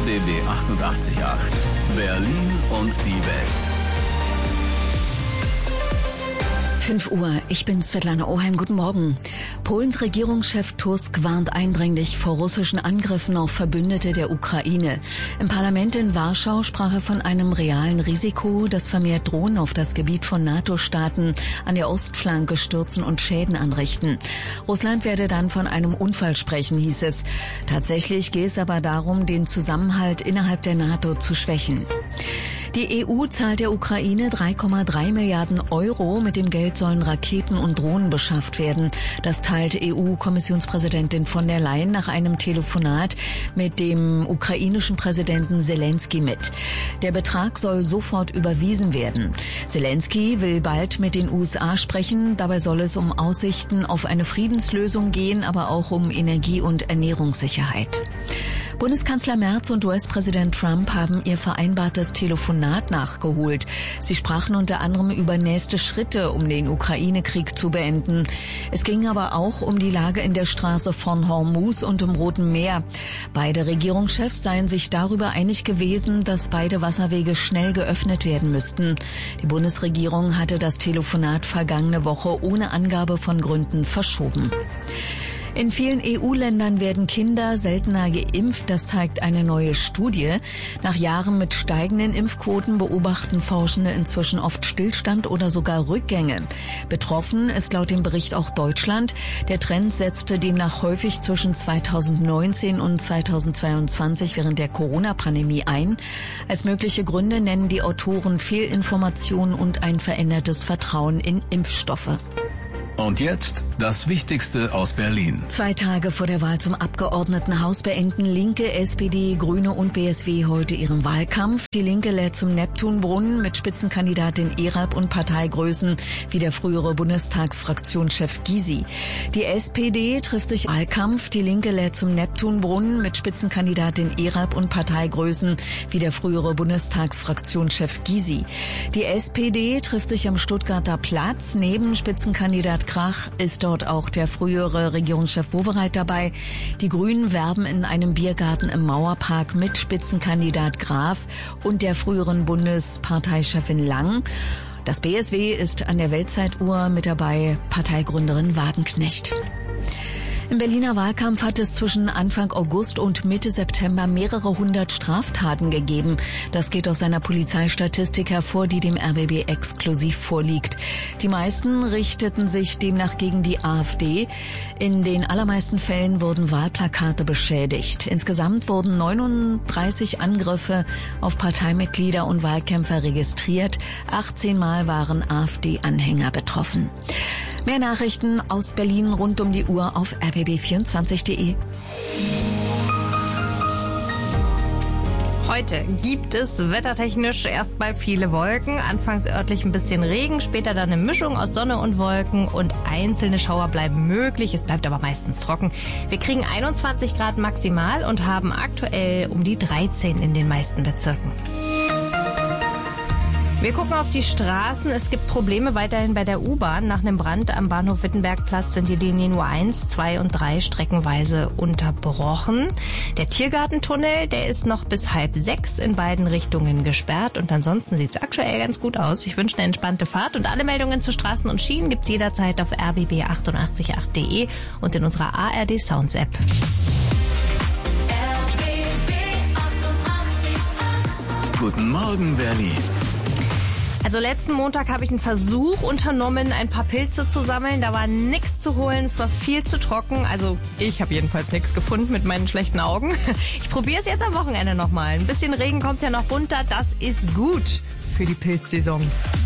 RBB 88.8 Berlin und die Welt. 5 Uhr, ich bin Svetlana Oheim, guten Morgen. Polens Regierungschef Tusk warnt eindringlich vor russischen Angriffen auf Verbündete der Ukraine. Im Parlament in Warschau sprach er von einem realen Risiko, dass vermehrt Drohnen auf das Gebiet von NATO-Staaten an der Ostflanke stürzen und Schäden anrichten. Russland werde dann von einem Unfall sprechen, hieß es. Tatsächlich gehe es aber darum, den Zusammenhalt innerhalb der NATO zu schwächen. Die EU zahlt der Ukraine 3,3 Milliarden Euro. Mit dem Geld sollen Raketen und Drohnen beschafft werden. Das teilt EU-Kommissionspräsidentin von der Leyen nach einem Telefonat mit dem ukrainischen Präsidenten Selenskyj mit. Der Betrag soll sofort überwiesen werden. Selenskyj will bald mit den USA sprechen. Dabei soll es um Aussichten auf eine Friedenslösung gehen, aber auch um Energie- und Ernährungssicherheit. Bundeskanzler Merz und US-Präsident Trump haben ihr vereinbartes Telefonat nachgeholt. Sie sprachen unter anderem über nächste Schritte, um den Ukraine-Krieg zu beenden. Es ging aber auch um die Lage in der Straße von Hormuz und im Roten Meer. Beide Regierungschefs seien sich darüber einig gewesen, dass beide Wasserwege schnell geöffnet werden müssten. Die Bundesregierung hatte das Telefonat vergangene Woche ohne Angabe von Gründen verschoben. In vielen EU-Ländern werden Kinder seltener geimpft, das zeigt eine neue Studie. Nach Jahren mit steigenden Impfquoten beobachten Forschende inzwischen oft Stillstand oder sogar Rückgänge. Betroffen ist laut dem Bericht auch Deutschland. Der Trend setzte demnach häufig zwischen 2019 und 2022 während der Corona-Pandemie ein. Als mögliche Gründe nennen die Autoren Fehlinformationen und ein verändertes Vertrauen in Impfstoffe. Und jetzt das Wichtigste aus Berlin. 2 Tage vor der Wahl zum Abgeordnetenhaus beenden Linke, SPD, Grüne und BSW heute ihren Wahlkampf. Die Linke lädt zum Neptunbrunnen mit Spitzenkandidatin Erab und Parteigrößen wie der frühere Bundestagsfraktionschef Gysi. Die SPD trifft sich im Wahlkampf. Die Linke lädt zum Neptunbrunnen mit Spitzenkandidatin Erab und Parteigrößen wie der frühere Bundestagsfraktionschef Gysi. Die SPD trifft sich am Stuttgarter Platz. Neben Spitzenkandidat Krach ist dort auch der frühere Regierungschef Wowereit dabei. Die Grünen werben in einem Biergarten im Mauerpark mit Spitzenkandidat Graf und der früheren Bundesparteichefin Lang. Das BSW ist an der Weltzeituhr mit dabei, Parteigründerin Wagenknecht. Im Berliner Wahlkampf hat es zwischen Anfang August und Mitte September mehrere hundert Straftaten gegeben. Das geht aus einer Polizeistatistik hervor, die dem RBB exklusiv vorliegt. Die meisten richteten sich demnach gegen die AfD. In den allermeisten Fällen wurden Wahlplakate beschädigt. Insgesamt wurden 39 Angriffe auf Parteimitglieder und Wahlkämpfer registriert. 18 Mal waren AfD-Anhänger betroffen. Mehr Nachrichten aus Berlin rund um die Uhr auf rbb24.de. Heute gibt es wettertechnisch erstmal viele Wolken, anfangs örtlich ein bisschen Regen, später dann eine Mischung aus Sonne und Wolken und einzelne Schauer bleiben möglich, es bleibt aber meistens trocken. Wir kriegen 21 Grad maximal und haben aktuell um die 13 in den meisten Bezirken. Wir gucken auf die Straßen. Es gibt Probleme weiterhin bei der U-Bahn. Nach einem Brand am Bahnhof Wittenbergplatz sind die Linien U1, 2 und 3 streckenweise unterbrochen. Der Tiergartentunnel, der ist noch bis 5:30 in beiden Richtungen gesperrt. Und ansonsten sieht es aktuell ganz gut aus. Ich wünsche eine entspannte Fahrt. Und alle Meldungen zu Straßen und Schienen gibt's jederzeit auf rbb888.de und in unserer ARD Sounds App. Guten Morgen, Berlin. Also letzten Montag habe ich einen Versuch unternommen, ein paar Pilze zu sammeln. Da war nichts zu holen, es war viel zu trocken. Also ich habe jedenfalls nichts gefunden mit meinen schlechten Augen. Ich probiere es jetzt am Wochenende nochmal. Ein bisschen Regen kommt ja noch runter, das ist gut für die Pilzsaison.